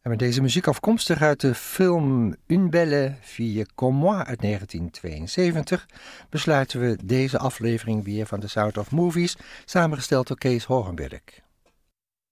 En met deze muziek afkomstig uit de film Une belle fille comme moi uit 1972 besluiten we deze aflevering weer van The Sound of Movies, samengesteld door Kees Hogenberg.